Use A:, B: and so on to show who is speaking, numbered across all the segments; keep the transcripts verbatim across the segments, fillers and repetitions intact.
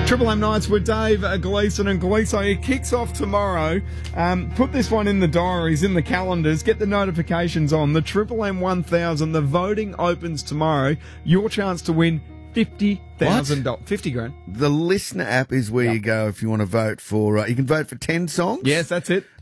A: Triple M Nights with Dave uh, Gleeson and Gleeson. It kicks off tomorrow. Um, put this one in the diaries, in the calendars. Get the notifications on. The Triple M one thousand. The voting opens tomorrow. Your chance to win fifty thousand dollars. fifty grand.
B: The Listener app is where
A: Yep.
B: you go if you want to vote for. Uh, you can vote for ten songs.
A: Yes, that's it.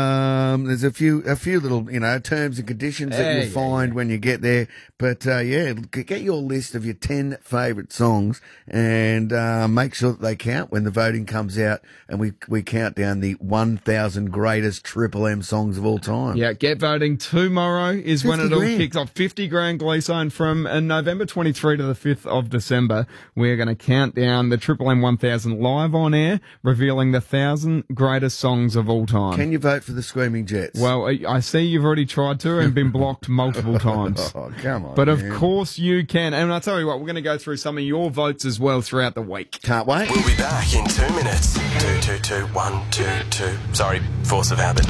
B: Um, there's a few, a few little, you know, terms and conditions that
A: Yeah,
B: you'll
A: yeah,
B: find when you get there. But uh, yeah, g- get your list of your ten favourite songs and uh, make sure that they count when the voting comes out, and we we count down the one thousand greatest Triple M songs of all time.
A: Yeah, get voting tomorrow is when it
B: fifty
A: all
B: grand.
A: kicks off. fifty grand Gleeson from uh, November twenty-third to the fifth of December. We're going to count down the Triple M one thousand live on air, revealing the one thousand greatest songs of all time.
B: Can you vote for the Screaming Jets?
A: Well, I I see you've already tried to and been blocked multiple times.
B: Oh, come on.
A: But of
B: man.
A: course you can. And I'll tell you what, we're going to go through some of your votes as well throughout the week.
B: Can't wait.
C: We'll be back in two minutes. Two, two, two, one, two, two. Sorry, force of habit.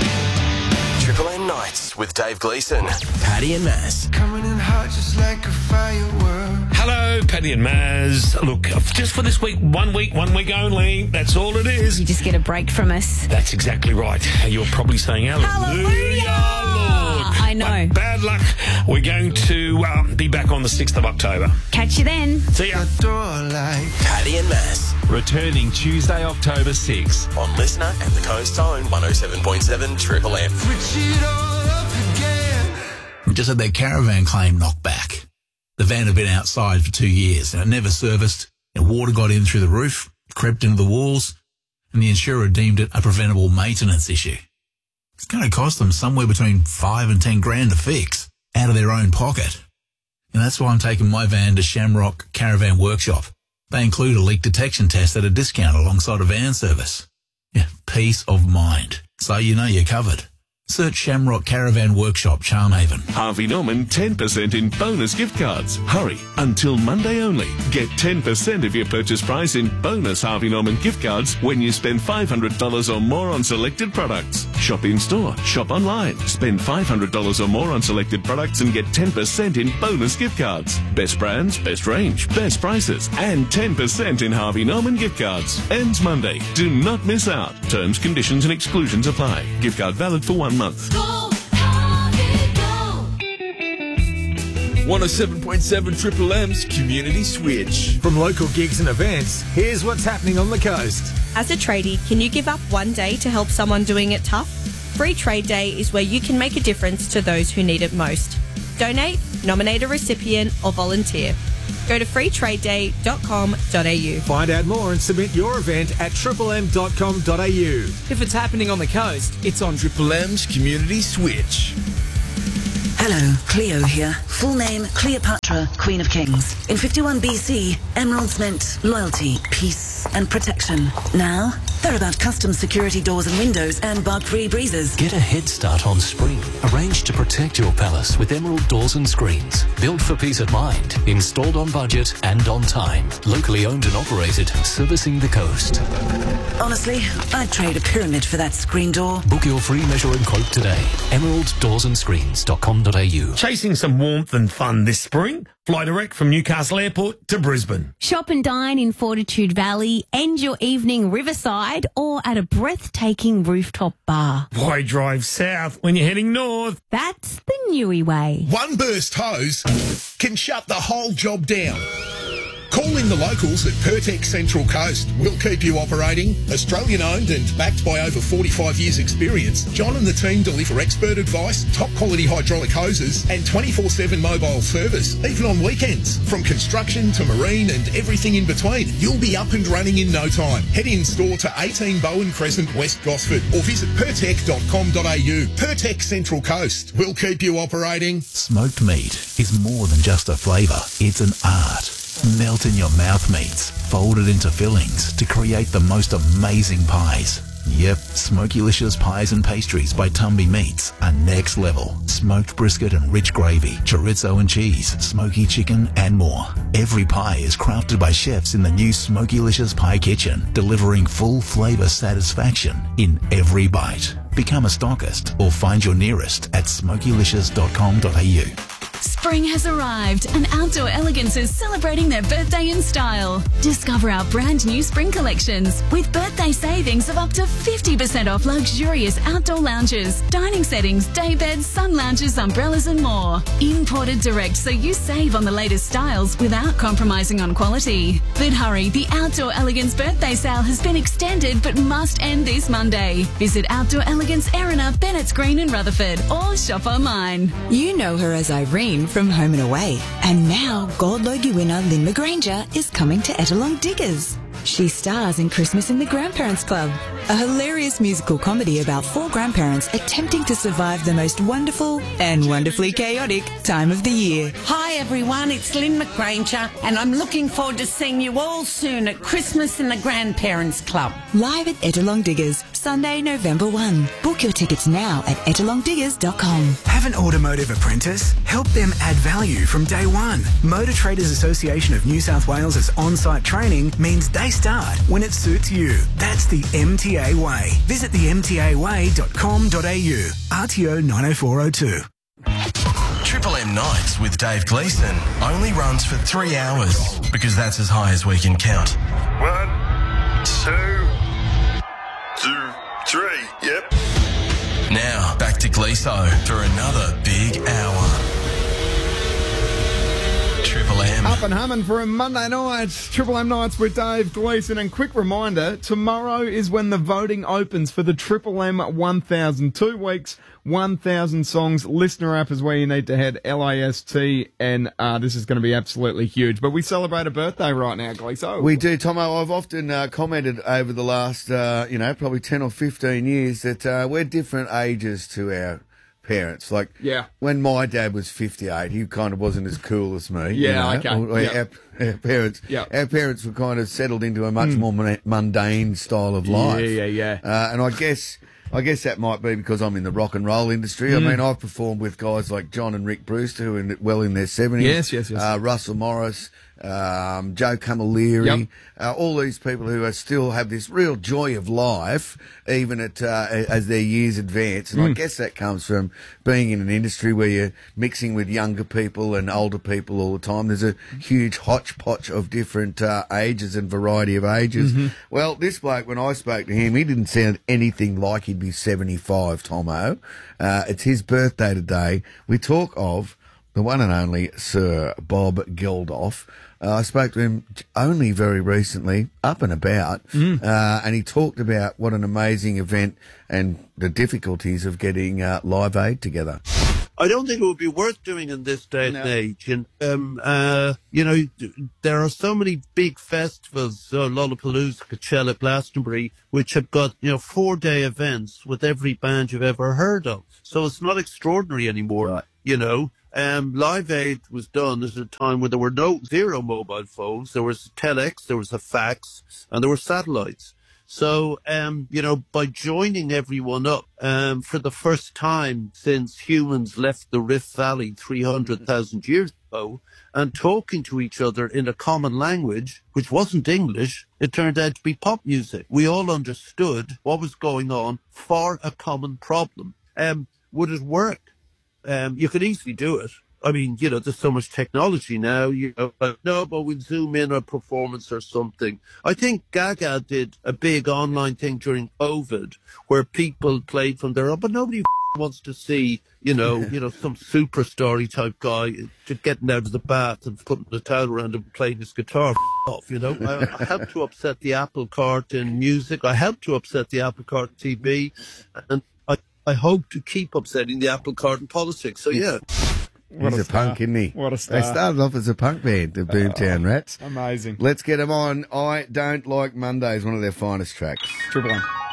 C: Triple M Nights with Dave Gleeson, Paddy and Maz.
D: Coming in hot just like a firework.
E: Hello, Paddy and Maz. Look, just for this week, one week, one week only. That's all it is.
F: You just get a break from us.
E: That's exactly right. You're probably saying hallelujah, Lord.
F: I know.
E: But bad luck. We're going to um, be back on the sixth of October.
F: Catch you then.
E: See ya.
D: Door like
C: Paddy and Maz
G: Returning Tuesday, October sixth.
C: on Listener and the Coast Own one oh seven point seven Triple M.
D: switch it all up again.
H: Just had their caravan claim knocked back. The van had been outside for two years and it never serviced, and water got in through the roof, crept into the walls, and the insurer deemed it a preventable maintenance issue. It's going to cost them somewhere between five and ten grand to fix, out of their own pocket. And that's why I'm taking my van to Shamrock Caravan Workshop. They include a leak detection test at a discount alongside a van service. Yeah, peace of mind. So you know you're covered. Search Shamrock Caravan Workshop, Charmhaven.
G: Harvey Norman ten percent in bonus gift cards. Hurry, until Monday only. Get ten percent of your purchase price in bonus Harvey Norman gift cards when you spend five hundred dollars or more on selected products. Shop in store, shop online. Spend five hundred dollars or more on selected products and get ten percent in bonus gift cards. Best brands, best range, best prices, and ten percent in Harvey Norman gift cards. Ends Monday. Do not miss out. Terms, conditions and exclusions apply. Gift card valid for one month.
I: one oh seven point seven Triple M's Community Switch. From local gigs and events, here's what's happening on the coast.
J: As a tradie, can you give up one day to help someone doing it tough? Free Trade Day is where you can make a difference to those who need it most. Donate, nominate a recipient, or volunteer. Go to free trade day dot com dot a u.
I: Find out more and submit your event at triple m dot com dot a u.
K: If it's happening on the coast, it's on
I: Triple M's Community Switch.
L: Hello, Cleo here. Full name, Cleopatra, Queen of Kings. In fifty-one B C, emeralds meant loyalty, peace, and protection. Now, they're about custom security doors and windows and bug-free breezes.
M: Get a head start on spring. Arrange to protect your palace with Emerald Doors and Screens. Built for peace of mind. Installed on budget and on time. Locally owned and operated. Servicing the coast.
L: Honestly, I'd trade a pyramid for that screen door.
M: Book your free measure and quote today. emerald doors and screens dot com dot a u.
E: Chasing some warmth and fun this spring? Fly direct from Newcastle Airport to Brisbane.
F: Shop and dine in Fortitude Valley, end your evening riverside or at a breathtaking rooftop bar.
E: Why drive south when you're heading north?
F: That's the Newey way.
N: One burst hose can shut the whole job down. Call in the locals at Pertex Central Coast. We'll keep you operating. Australian owned and backed by over forty-five years experience, John and the team deliver expert advice, top quality hydraulic hoses and twenty-four seven mobile service, even on weekends. From construction to marine and everything in between, you'll be up and running in no time. Head in store to eighteen Bowen Crescent, West Gosford or visit pertec dot com dot a u. Pertex Central Coast. We'll keep you operating.
H: Smoked meat is more than just a flavour, it's an art. Melt in your mouth meats, folded into fillings to create the most amazing pies. Yep, Smokylicious Pies and Pastries by Tumby Meats are next level. Smoked brisket and rich gravy, chorizo and cheese, smoky chicken and more. Every pie is crafted by chefs in the new Smokylicious Pie Kitchen, delivering full flavour satisfaction in every bite. Become a stockist or find your nearest at smokylicious dot com dot a u.
O: Spring has arrived and Outdoor Elegance is celebrating their birthday in style. Discover our brand new spring collections with birthday savings of up to fifty percent off luxurious outdoor lounges, dining settings, day beds, sun lounges, umbrellas and more. Imported direct so you save on the latest styles without compromising on quality. But hurry, the Outdoor Elegance birthday sale has been extended but must end this Monday. Visit Outdoor Elegance Erina, Bennett's Green and Rutherford or shop online.
P: You know her as Irene from Home and Away. And now Gold Logie winner Lynn McGranger is coming to Ettalong Diggers. She stars in Christmas in the Grandparents Club, a hilarious musical comedy about four grandparents attempting to survive the most wonderful and wonderfully chaotic time of the year.
Q: Hi everyone, it's Lynn McGranger and I'm looking forward to seeing you all soon at Christmas in the Grandparents Club.
P: Live at Ettalong Diggers, Sunday, November first. Book your tickets now at ettalong diggers dot com.
R: Have an automotive apprentice? Help them add value from day one. Motor Traders Association of New South Wales's on-site training means they start when it suits you. That's the M T A way. Visit the m t a way dot com dot a u. R T O nine oh four oh two.
C: Triple M Nights with Dave Gleeson only runs for three hours because that's as high as we can count.
S: One, two, two, three, yep.
C: Now, back to Gleeso for another big hour. Triple M.
A: Up and humming for a Monday night. Triple M Nights with Dave Gleeson. And quick reminder, tomorrow is when the voting opens for the Triple M one thousand. Two weeks, one thousand songs. Listener app is where you need to head. L I S T N R. This is going to be absolutely huge. But we celebrate a birthday right now, Gleeso.
B: We do, Tomo. I've often uh, commented over the last, uh, you know, probably ten or fifteen years that uh, we're different ages to our parents. Like,
A: yeah.
B: when my dad was fifty-eight, he kind of wasn't as cool as me.
A: Yeah,
B: you know?
A: okay.
B: Or,
A: Yep.
B: our, our parents,
A: Yep.
B: our parents were kind of settled into a much
A: Mm.
B: more mon- mundane style of life.
A: Yeah, yeah, yeah.
B: Uh, and I guess, I guess that might be because I'm in the rock and roll industry. I
A: Mm.
B: mean, I've performed with guys like John and Rick Brewster, who are in, well in their seventies.
A: Yes, yes, yes.
B: Uh, Russell Morris, um, Joe Camilleri,
A: Yep.
B: uh, all these people who are still have this real joy of life, even at uh, as their years advance. And I
A: Mm.
B: guess that comes from being in an industry where you're mixing with younger people and older people all the time. There's a huge hodgepodge of different uh, ages and variety of ages.
A: Mhm.
B: Well, this bloke, when I spoke to him, he didn't sound anything like he'd be seventy-five, Tomo. Uh, it's his birthday today. We talk of the one and only Sir Bob Geldof. Uh, I spoke to him only very recently, up and about,
A: Mm.
B: uh, and he talked about what an amazing event and the difficulties of getting uh, Live Aid together.
T: I don't think it would be worth doing in this day and age. And, um, uh, you know, there are so many big festivals, uh, Lollapalooza, Coachella, Glastonbury, which have got, you know, four-day events with every band you've ever heard of. So it's not extraordinary anymore, right. You know. Um, Live Aid was done at a time when there were no zero mobile phones. There was telex, there was a fax, and there were satellites. So, um, you know, by joining everyone up um, for the first time since humans left the Rift Valley three hundred thousand years ago and talking to each other in a common language, which wasn't English, it turned out to be pop music. We all understood what was going on for a common problem. Um, would it work? Um, you could easily do it. I mean, you know, there's so much technology now, you know, but no, but we'll zoom in on a performance or something. I think Gaga did a big online thing during COVID where people played from their own, but nobody wants to see, you know, you know, some superstar type guy just getting out of the bath and putting the towel around him and playing his guitar off, you know. I, I helped to upset the apple cart in music. I helped to upset the apple cart in T V. And I, I hope to keep upsetting the apple cart in politics. So, yeah.
A: What
B: He's
A: a
B: a,
A: star.
B: punk, isn't he?
A: What a star.
B: They started off as a punk band, the Boomtown Rats.
A: Amazing.
B: Let's get them on. I Don't Like Mondays, one of their finest tracks.
A: Triple M.